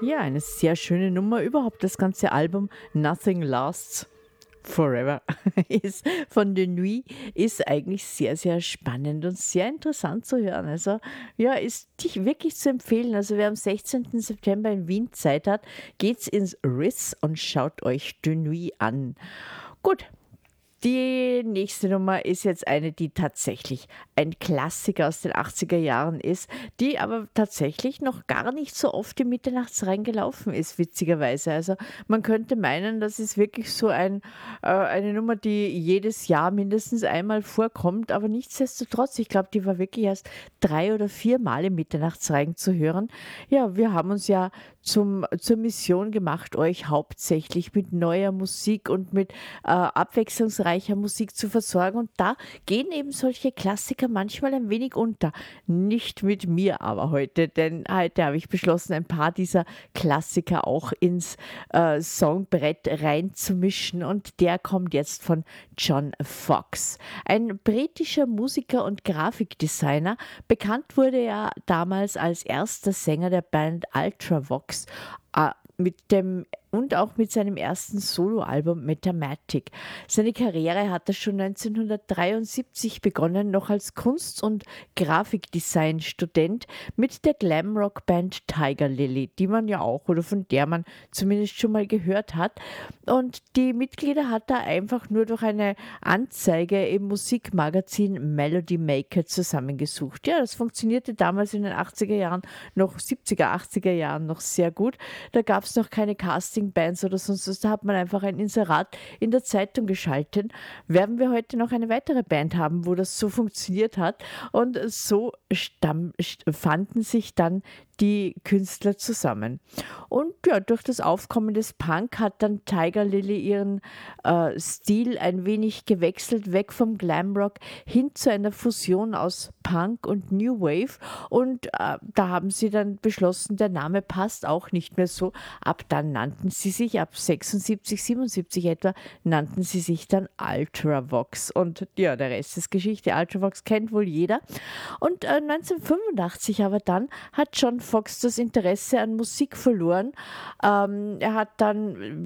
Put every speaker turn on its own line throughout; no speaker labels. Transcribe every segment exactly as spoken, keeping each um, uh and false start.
Ja, eine sehr schöne Nummer. Überhaupt das ganze Album Nothing Lasts Forever ist von De Nuit ist eigentlich sehr, sehr spannend und sehr interessant zu hören. Also ja, ist dich wirklich zu empfehlen. Also wer am sechzehnten September in Wien Zeit hat, geht's ins Ritz und schaut euch De Nuit an. Gut, die nächste Nummer ist jetzt eine, die tatsächlich ein Klassiker aus den achtziger Jahren ist, die aber tatsächlich noch gar nicht so oft im Mitternachtsrein gelaufen ist, witzigerweise. Also man könnte meinen, das ist wirklich so ein, äh, eine Nummer, die jedes Jahr mindestens einmal vorkommt, aber nichtsdestotrotz, ich glaube, die war wirklich erst drei oder vier Mal im Mitternachtsrein zu hören. Ja, wir haben uns ja zum, zur Mission gemacht, euch hauptsächlich mit neuer Musik und mit äh, abwechslungsreicher Musik zu versorgen. Und da gehen eben solche Klassiker manchmal ein wenig unter. Nicht mit mir aber heute, denn heute habe ich beschlossen, ein paar dieser Klassiker auch ins äh, Songbrett reinzumischen. Und der kommt jetzt von John Foxx. Ein britischer Musiker und Grafikdesigner. Bekannt wurde er damals als erster Sänger der Band Ultravox. Äh, mit dem und auch mit seinem ersten Soloalbum Metamatic. Seine Karriere hat er schon neunzehnhundertdreiundsiebzig begonnen, noch als Kunst- und Grafikdesign-Student mit der Glamrock-Band Tiger Lily, die man ja auch oder von der man zumindest schon mal gehört hat. Und die Mitglieder hat er einfach nur durch eine Anzeige im Musikmagazin Melody Maker zusammengesucht. Ja, das funktionierte damals in den achtziger Jahren, noch siebziger, achtziger Jahren noch sehr gut. Da gab es noch keine Casting Bands oder sonst was, da hat man einfach ein Inserat in der Zeitung geschaltet. Werden wir heute noch eine weitere Band haben, wo das so funktioniert hat und so stamm, fanden sich dann die Künstler zusammen. Und ja, durch das Aufkommen des Punk hat dann Tiger Lily ihren äh, Stil ein wenig gewechselt, weg vom Glamrock hin zu einer Fusion aus Punk und New Wave. Und äh, da haben sie dann beschlossen, der Name passt auch nicht mehr so. Ab dann nannten sie sich, ab sechsundsiebzig, siebenundsiebzig etwa, nannten sie sich dann Ultravox. Und ja, der Rest ist Geschichte. Ultravox kennt wohl jeder. Und äh, neunzehnhundertfünfundachtzig aber dann hat John Foxx das Interesse an Musik verloren. Ähm, er hat dann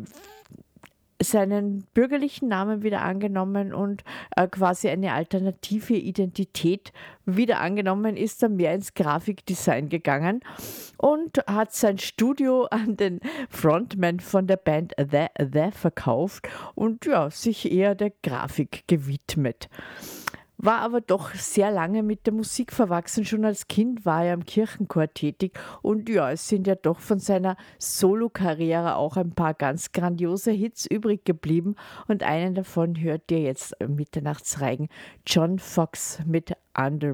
seinen bürgerlichen Namen wieder angenommen und äh, quasi eine alternative Identität wieder angenommen, ist dann mehr ins Grafikdesign gegangen und hat sein Studio an den Frontman von der Band The, The verkauft und ja, sich eher der Grafik gewidmet. War aber doch sehr lange mit der Musik verwachsen. Schon als Kind war er im Kirchenchor tätig. Und ja, es sind ja doch von seiner Solokarriere auch ein paar ganz grandiose Hits übrig geblieben. Und einen davon hört ihr jetzt im Mitternachtsreigen. John Foxx mit Under